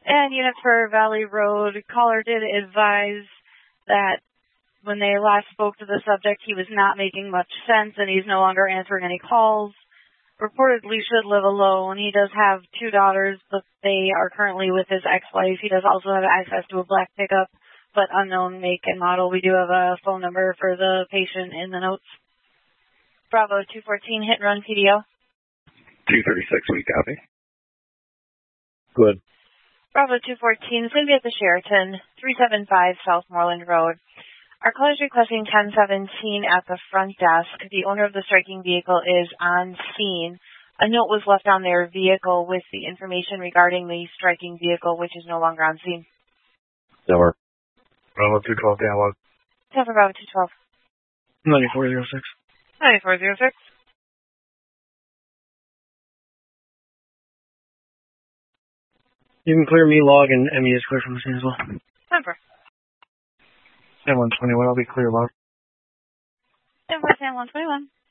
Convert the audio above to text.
And unit for Valley Road, caller did advise that when they last spoke to the subject, he was not making much sense and he's no longer answering any calls. Reportedly should live alone. He does have 2 daughters, but they are currently with his ex-wife. He does also have access to a black pickup, but unknown make and model. We do have a phone number for the patient in the notes. Bravo 214, hit and run PDO. 236, we copy. Good. Bravo 214 is going to be at the Sheraton, 375 South Moreland Road. Our caller is requesting 1017 at the front desk. The owner of the striking vehicle is on scene. A note was left on their vehicle with the information regarding the striking vehicle, which is no longer on scene. Over. Bravo 212, dialogue. Tell for Bravo 212. 9406. 9406. You can clear me, log, and ME is clear from the scene as well. Number. San 121, I'll be clear, log. San 121.